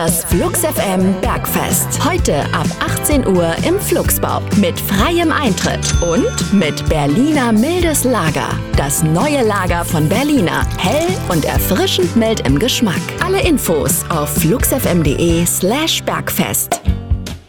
Das Flux FM Bergfest. Heute ab 18 Uhr im Fluxbau. Mit freiem Eintritt und mit Berliner mildes Lager. Das neue Lager von Berliner. Hell und erfrischend mild im Geschmack. Alle Infos auf fluxfm.de/Bergfest.